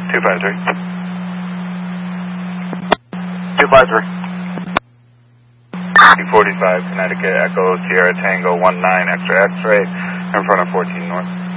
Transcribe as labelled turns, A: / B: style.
A: 253.
B: 253.
A: 245, Connecticut, Echo, Sierra Tango, 19, extra X-ray, in front of 14 North.